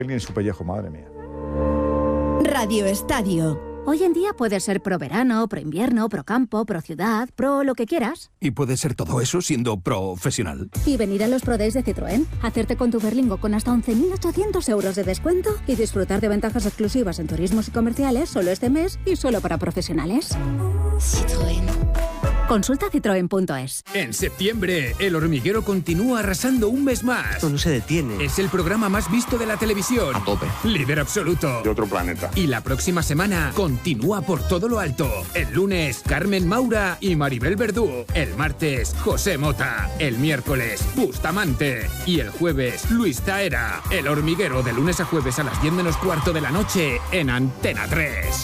en su pellejo, madre mía. Radio Estadio. Hoy en día puedes ser pro verano, pro invierno, pro campo, pro ciudad, pro lo que quieras. Y puedes ser todo eso siendo profesional. Y venir a los Pro Days de Citroën, hacerte con tu Berlingo con hasta 11.800 euros de descuento y disfrutar de ventajas exclusivas en turismos y comerciales solo este mes y solo para profesionales. Citroën. Consulta citroen.es. En septiembre, El Hormiguero continúa arrasando un mes más. Esto no se detiene. Es el programa más visto de la televisión. A tope. Líder absoluto. De otro planeta. Y la próxima semana continúa por todo lo alto. El lunes, Carmen Maura y Maribel Verdú. El martes, José Mota. El miércoles, Bustamante. Y el jueves, Luis Taera. El Hormiguero, de lunes a jueves a las 10 menos cuarto de la noche en Antena 3.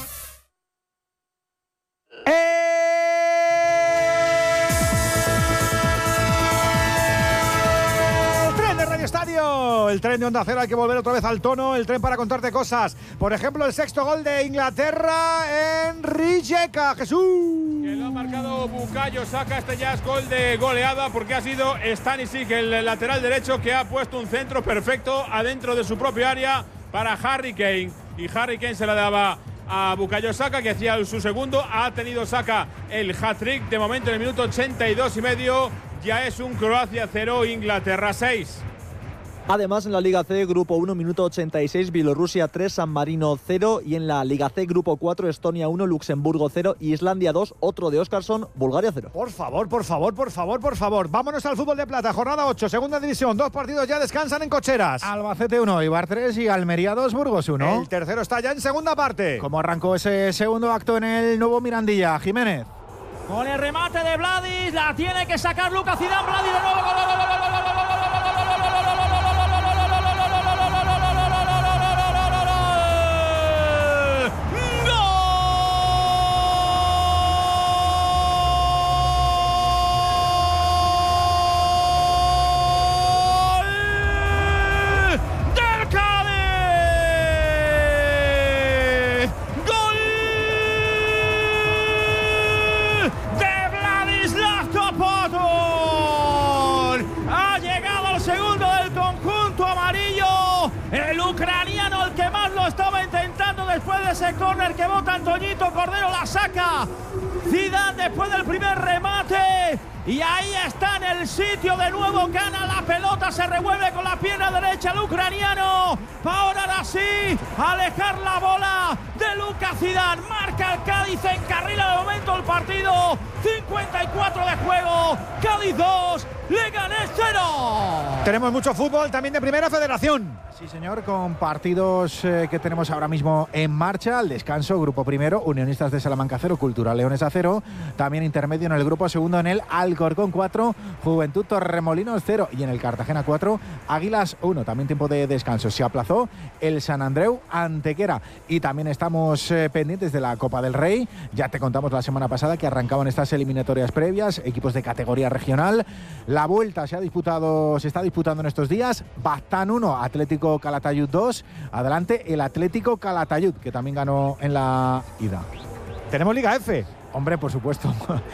Estadio, el tren de Onda Cero, hay que volver otra vez al tono, el tren para contarte cosas. Por ejemplo, el sexto gol de Inglaterra en Rijeka, Jesús. Que lo ha marcado Bukayo Saka, este ya es gol de goleada porque ha sido Stanisic, el lateral derecho, que ha puesto un centro perfecto adentro de su propio área para Harry Kane. Y Harry Kane se la daba a Bukayo Saka, que hacía su segundo. Ha tenido Saka el hat-trick de momento en el minuto 82,5. Ya es un Croacia 0, Inglaterra 6. Además, en la Liga C, Grupo 1, minuto 86, Bielorrusia 3, San Marino 0. Y en la Liga C, Grupo 4, Estonia 1, Luxemburgo 0, Islandia 2, otro de Óskarsson, Bulgaria 0. Por favor, por favor, por favor, por favor. Vámonos al fútbol de plata, jornada 8, segunda división. 2 partidos ya descansan en cocheras. Albacete 1, Eibar 3 y Almería 2, Burgos 1. El tercero está ya en segunda parte. ¿Cómo arrancó ese segundo acto en el nuevo Mirandilla, Jiménez? Con el remate de Vladis, la tiene que sacar Lucas Zidane. Vladis de nuevo, el ucraniano, el que más lo estaba intentando después de ese córner que bota Antoñito Cordero, la saca Zidane después del primer remate y ahí está en el sitio de nuevo, gana la pelota, se revuelve con la pierna derecha el ucraniano para ahora sí alejar la bola de Lucas Zidane, marca el Cádiz, encarrila de momento el partido, 54 de juego, Cádiz 2, Leganés 0. Tenemos mucho fútbol también de Primera Federación. Sí, señor, con partidos que tenemos ahora mismo en marcha. Al descanso, Grupo Primero, Unionistas de Salamanca 0, Cultural Leonesa 0. También intermedio en el Grupo Segundo, en el Alcorcón 4, Juventud Torremolinos 0. Y en el Cartagena 4, Águilas 1. También tiempo de descanso. Se aplazó el San Andreu Antequera. Y también estamos pendientes de la Copa del Rey. Ya te contamos la semana pasada que arrancaban estas eliminatorias previas, equipos de categoría regional. La vuelta se está disputando en estos días. Baztán 1, Atlético Calatayud 2. Adelante el Atlético Calatayud, que también ganó en la ida. Tenemos Liga F. Hombre, por supuesto.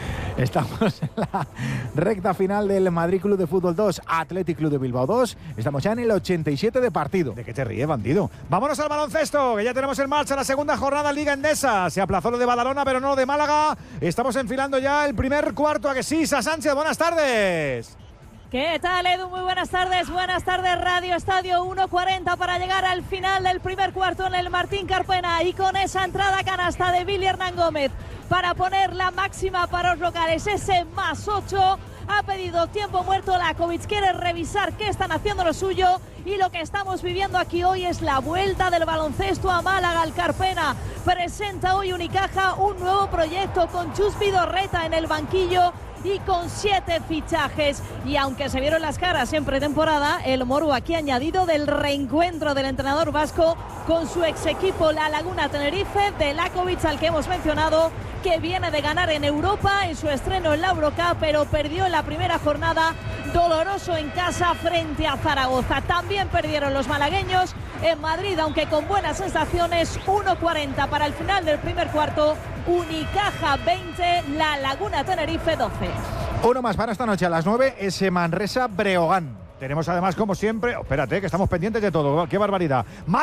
Estamos en la recta final del Madrid Club de Fútbol 2, Athletic Club de Bilbao 2. Estamos ya en el 87 de partido. ¿De qué te ríes, bandido? Vámonos al baloncesto, que ya tenemos en marcha la segunda jornada Liga Endesa. Se aplazó lo de Badalona, pero no lo de Málaga. Estamos enfilando ya el primer cuarto. ¿A que sí? Sa Sánchez, buenas tardes. ¿Qué tal, Edu? Muy buenas tardes, Radio Estadio. 1:40 para llegar al final del primer cuarto en el Martín Carpena, y con esa entrada canasta de Billy Hernán Gómez para poner la máxima para los locales, ese +8. Ha pedido tiempo muerto Lakovic, quiere revisar qué están haciendo lo suyo, y lo que estamos viviendo aquí hoy es la vuelta del baloncesto a Málaga. Al Carpena presenta hoy Unicaja un nuevo proyecto con Chus Vidorreta en el banquillo y con 7 fichajes. Y aunque se vieron las caras en pretemporada, el Morbo aquí ha añadido del reencuentro del entrenador vasco con su ex equipo, la Laguna Tenerife, de Lakovic, al que hemos mencionado, que viene de ganar en Europa en su estreno en la Eurocup, pero perdió en la primera jornada, doloroso en casa frente a Zaragoza. También perdieron los malagueños en Madrid, aunque con buenas sensaciones. 1:40 para el final del primer cuarto. Unicaja 20, la Laguna Tenerife 12. Uno más para esta noche a las 9, ese Manresa Breogán. Tenemos además, como siempre, espérate, que estamos pendientes de todo. ¡Qué barbaridad!